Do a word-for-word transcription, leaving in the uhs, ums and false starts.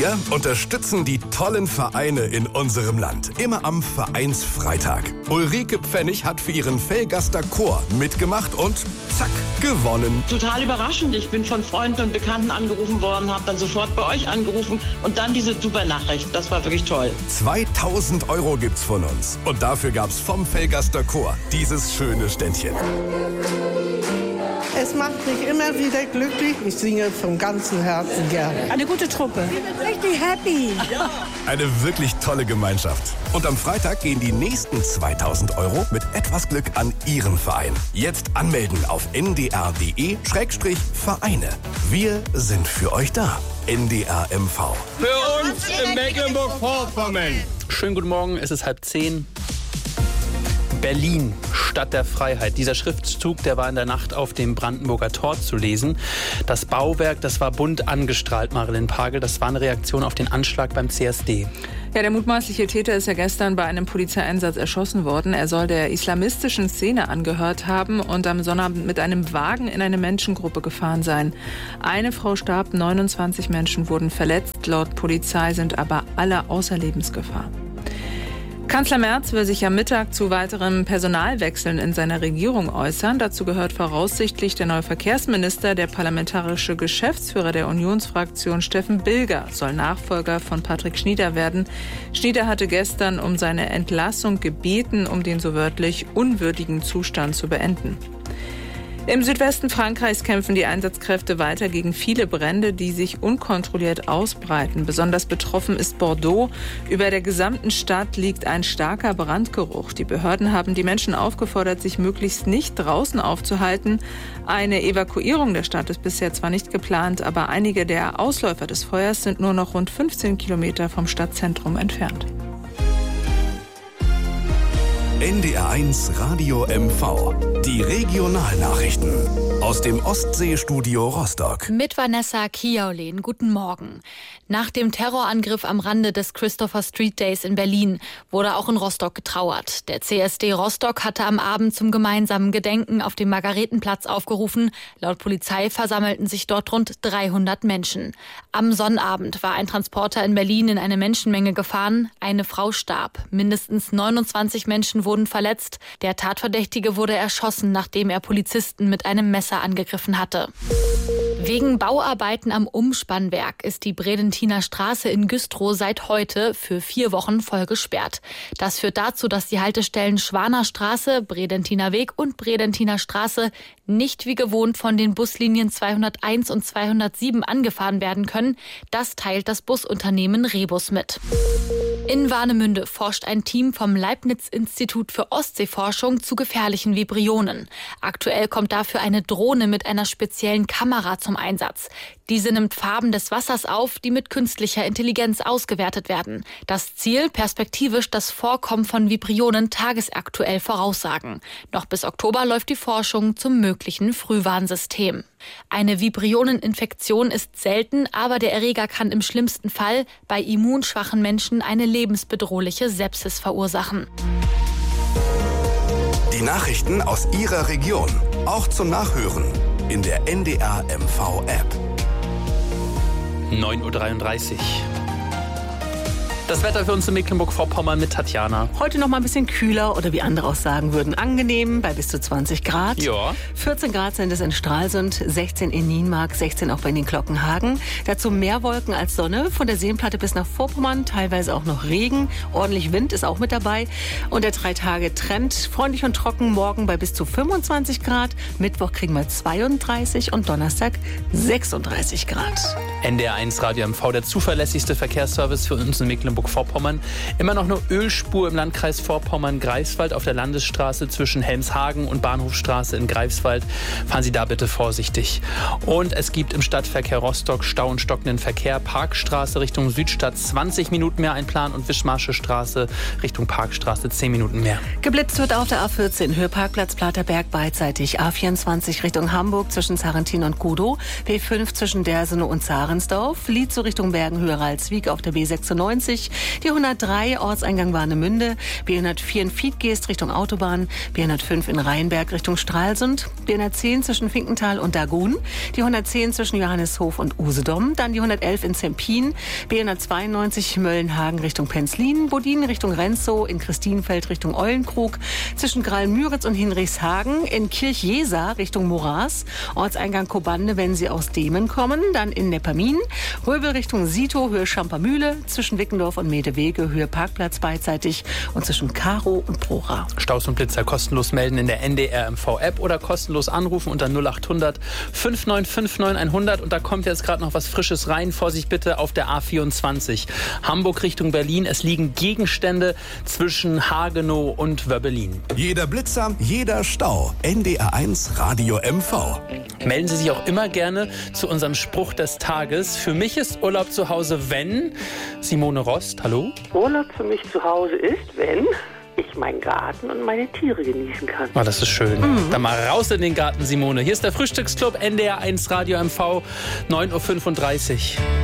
Wir unterstützen die tollen Vereine in unserem Land. Immer am Vereinsfreitag. Ulrike Pfennig hat für ihren Velgaster Chor mitgemacht und zack, gewonnen. Total überraschend. Ich bin von Freunden und Bekannten angerufen worden, habe dann sofort bei euch angerufen und dann diese super Nachricht. Das war wirklich toll. zweitausend Euro gibt's von uns. Und dafür gab's vom Velgaster Chor dieses schöne Ständchen. Es macht mich immer wieder glücklich. Ich singe vom ganzen Herzen gerne. Eine gute Truppe. Ich bin richtig happy. Ja. Eine wirklich tolle Gemeinschaft. Und am Freitag gehen die nächsten zweitausend Euro mit etwas Glück an Ihren Verein. Jetzt anmelden auf n d r punkt d e Schrägstrich Vereine. Wir sind für euch da. N D R M V. Für uns in Mecklenburg-Vorpommern. Schönen guten Morgen, es ist halb zehn. Berlin, Stadt der Freiheit. Dieser Schriftzug, der war in der Nacht auf dem Brandenburger Tor zu lesen. Das Bauwerk, das war bunt angestrahlt, Marilyn Pagel. Das war eine Reaktion auf den Anschlag beim C S D. Ja, der mutmaßliche Täter ist ja gestern bei einem Polizeieinsatz erschossen worden. Er soll der islamistischen Szene angehört haben und am Sonnabend mit einem Wagen in eine Menschengruppe gefahren sein. Eine Frau starb, neunundzwanzig Menschen wurden verletzt. Laut Polizei sind aber alle außer Lebensgefahr. Kanzler Merz will sich am Mittag zu weiteren Personalwechseln in seiner Regierung äußern. Dazu gehört voraussichtlich der neue Verkehrsminister. Der parlamentarische Geschäftsführer der Unionsfraktion Steffen Bilger soll Nachfolger von Patrick Schnieder werden. Schnieder hatte gestern um seine Entlassung gebeten, um den so wörtlich unwürdigen Zustand zu beenden. Im Südwesten Frankreichs kämpfen die Einsatzkräfte weiter gegen viele Brände, die sich unkontrolliert ausbreiten. Besonders betroffen ist Bordeaux. Über der gesamten Stadt liegt ein starker Brandgeruch. Die Behörden haben die Menschen aufgefordert, sich möglichst nicht draußen aufzuhalten. Eine Evakuierung der Stadt ist bisher zwar nicht geplant, aber einige der Ausläufer des Feuers sind nur noch rund fünfzehn Kilometer vom Stadtzentrum entfernt. N D R eins Radio M V. Die Regionalnachrichten aus dem Ostseestudio Rostock. Mit Vanessa Kiaulin. Guten Morgen. Nach dem Terrorangriff am Rande des Christopher Street Days in Berlin wurde auch in Rostock getrauert. Der C S D Rostock hatte am Abend zum gemeinsamen Gedenken auf dem Margaretenplatz aufgerufen. Laut Polizei versammelten sich dort rund dreihundert Menschen. Am Sonnabend war ein Transporter in Berlin in eine Menschenmenge gefahren. Eine Frau starb. Mindestens neunundzwanzig Menschen wurden verletzt. Der Tatverdächtige wurde erschossen, nachdem er Polizisten mit einem Messer angegriffen hatte. Wegen Bauarbeiten am Umspannwerk ist die Bredentiner Straße in Güstrow seit heute für vier Wochen voll gesperrt. Das führt dazu, dass die Haltestellen Schwaner Straße, Bredentiner Weg und Bredentiner Straße nicht wie gewohnt von den Buslinien zweihunderteins und zweihundertsieben angefahren werden können. Das teilt das Busunternehmen Rebus mit. In Warnemünde forscht ein Team vom Leibniz-Institut für Ostseeforschung zu gefährlichen Vibrionen. Aktuell kommt dafür eine Drohne mit einer speziellen Kamera zum Einsatz. Diese nimmt Farben des Wassers auf, die mit künstlicher Intelligenz ausgewertet werden. Das Ziel, perspektivisch das Vorkommen von Vibrionen tagesaktuell voraussagen. Noch bis Oktober läuft die Forschung zum möglichen Frühwarnsystem. Eine Vibrioneninfektion ist selten, aber der Erreger kann im schlimmsten Fall bei immunschwachen Menschen eine lebensbedrohliche Sepsis verursachen. Die Nachrichten aus Ihrer Region, auch zum Nachhören in der N D R M V App. neun Uhr dreiunddreißig. Das Wetter für uns in Mecklenburg-Vorpommern mit Tatjana. Heute noch mal ein bisschen kühler oder wie andere auch sagen würden, angenehm bei bis zu zwanzig Grad. Ja. vierzehn Grad sind es in Stralsund, sechzehn in Nienmark, sechzehn auch bei den Glockenhagen. Dazu mehr Wolken als Sonne, von der Seenplatte bis nach Vorpommern, teilweise auch noch Regen. Ordentlich Wind ist auch mit dabei. Und der Drei-Tage-Trend, freundlich und trocken, morgen bei bis zu fünfundzwanzig Grad. Mittwoch kriegen wir zweiunddreißig und Donnerstag sechsunddreißig Grad. N D R eins Radio M V, der zuverlässigste Verkehrsservice für uns in Mecklenburg-Vorpommern. Immer noch eine Ölspur im Landkreis Vorpommern-Greifswald auf der Landesstraße zwischen Helmshagen und Bahnhofstraße in Greifswald. Fahren Sie da bitte vorsichtig. Und es gibt im Stadtverkehr Rostock Stau und stockenden Verkehr. Parkstraße Richtung Südstadt zwanzig Minuten mehr einplanen und Wischmarsche Straße Richtung Parkstraße zehn Minuten mehr. Geblitzt wird auf der A vierzehn, Höheparkplatz Platerberg beidseitig. A vierundzwanzig Richtung Hamburg zwischen Sarrentin und Kudow. B fünf zwischen Dersenow und Zarensdorf. Lietzow Richtung Bergenhöhe-Ralswiek auf der B sechsundneunzig. hundertzweiundvierzig, die hundertdrei Ortseingang Warnemünde, B hundertvier in Fiedgeest Richtung Autobahn, B hundertfünf in Rheinberg Richtung Stralsund, B hundertzehn zwischen Finkenthal und Dagun, die hundertzehn zwischen Johanneshof und Usedom, dann die hundertelf in Zempin, B hundertzweiundneunzig Möllenhagen Richtung Penzlin, Bodin Richtung Renzow, in Christinfeld Richtung Eulenkrug, zwischen Graal-Müritz und Hinrichshagen, in Kirchjesa Richtung Moraß, Ortseingang Kobande, wenn Sie aus Demen kommen, dann in Neppermin, Röbel Richtung Sito, Höhe Schampermühle, zwischen Wickendorf und Medewege, Höhe Parkplatz beidseitig und zwischen Karo und Prora. Staus und Blitzer kostenlos melden in der N D R M V-App oder kostenlos anrufen unter null acht hundert fünf neun fünf neun hundert. Und da kommt jetzt gerade noch was Frisches rein. Vorsicht bitte auf der A vierundzwanzig. Hamburg Richtung Berlin. Es liegen Gegenstände zwischen Hagenow und Wöbbelin. Jeder Blitzer, jeder Stau. N D R eins Radio M V. Melden Sie sich auch immer gerne zu unserem Spruch des Tages. Für mich ist Urlaub zu Hause, wenn... Simone Rost, hallo? Urlaub für mich zu Hause ist, wenn ich meinen Garten und meine Tiere genießen kann. Oh, das ist schön. Mhm. Dann mal raus in den Garten, Simone. Hier ist der Frühstücksclub N D R eins Radio M V, neun Uhr fünfunddreißig.